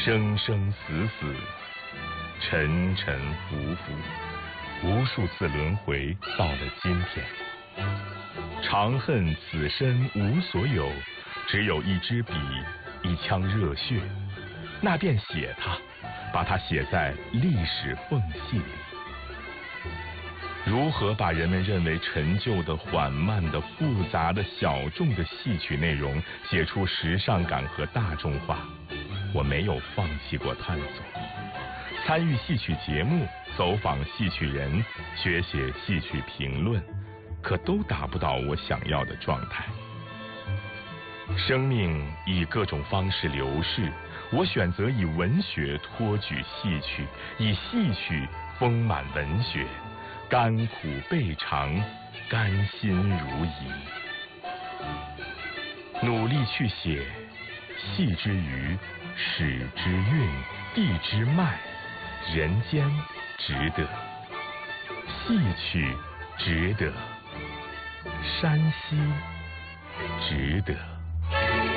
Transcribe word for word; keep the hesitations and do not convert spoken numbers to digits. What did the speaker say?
生生死死，沉沉浮浮，无数次轮回，到了今天。长恨此生无所有，只有一支笔，一腔热血，那便写它，把它写在历史缝隙里。如何把人们认为陈旧的、缓慢的、复杂的、小众的戏曲内容写出时尚感和大众化，我没有放弃过探索。参与戏曲节目，走访戏曲人，学写戏曲评论，可都达不到我想要的状态。生命以各种方式流逝，我选择以文学托举戏曲，以戏曲丰满文学。甘苦备尝，甘心如饴。努力去写，戏之余，史之韵，地之脉，人间值得，戏曲值得，山西值得。